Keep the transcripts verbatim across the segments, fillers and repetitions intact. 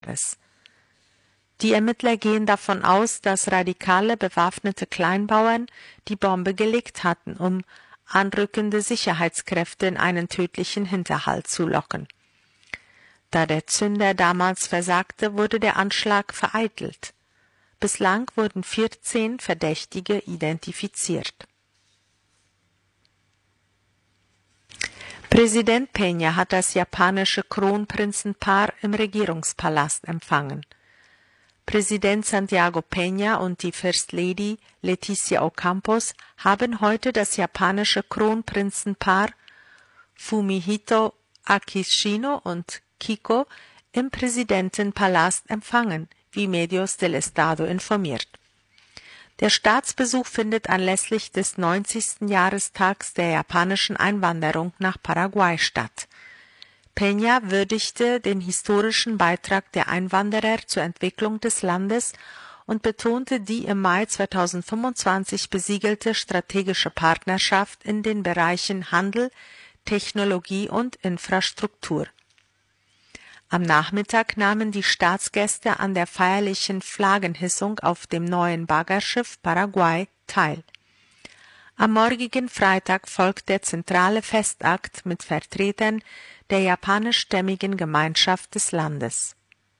Die Ermittler gehen davon aus, dass radikale bewaffnete Kleinbauern die Bombe gelegt hatten, um anrückende Sicherheitskräfte in einen tödlichen Hinterhalt zu locken. Da der Zünder damals versagte, wurde der Anschlag vereitelt. Bislang wurden vierzehn Verdächtige identifiziert. Präsident Peña hat das japanische Kronprinzenpaar im Regierungspalast empfangen. Präsident Santiago Peña und die First Lady Leticia Ocampos haben heute das japanische Kronprinzenpaar Fumihito Akishino und Kiko im Präsidentenpalast empfangen, wie Medios del Estado informiert. Der Staatsbesuch findet anlässlich des neunzigsten Jahrestags der japanischen Einwanderung nach Paraguay statt. Peña würdigte den historischen Beitrag der Einwanderer zur Entwicklung des Landes und betonte die im Mai zweitausendfünfundzwanzig besiegelte strategische Partnerschaft in den Bereichen Handel, Technologie und Infrastruktur. Am Nachmittag nahmen die Staatsgäste an der feierlichen Flaggenhissung auf dem neuen Baggerschiff Paraguay teil. Am morgigen Freitag folgt der zentrale Festakt mit Vertretern der japanischstämmigen Gemeinschaft des Landes.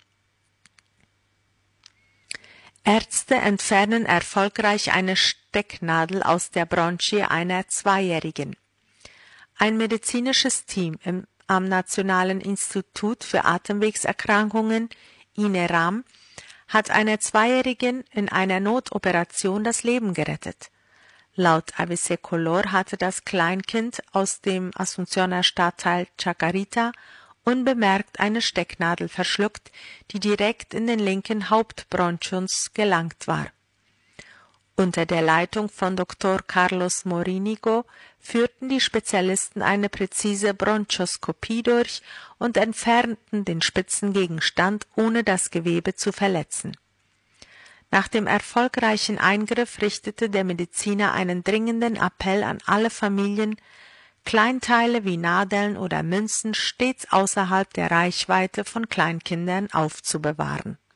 Ärzte entfernen erfolgreich eine Stecknadel aus der Bronchie einer Zweijährigen. Ein medizinisches Team im, am Nationalen Institut für Atemwegserkrankungen I N E R A M hat einer Zweijährigen in einer Notoperation das Leben gerettet. Laut A B C Color hatte das Kleinkind aus dem Asuncioner Stadtteil Chacarita unbemerkt eine Stecknadel verschluckt, die direkt in den linken Hauptbronchus gelangt war. Unter der Leitung von Doktor Carlos Morinigo führten die Spezialisten eine präzise Bronchoskopie durch und entfernten den spitzen Gegenstand, ohne das Gewebe zu verletzen. Nach dem erfolgreichen Eingriff richtete der Mediziner einen dringenden Appell an alle Familien, Kleinteile wie Nadeln oder Münzen stets außerhalb der Reichweite von Kleinkindern aufzubewahren.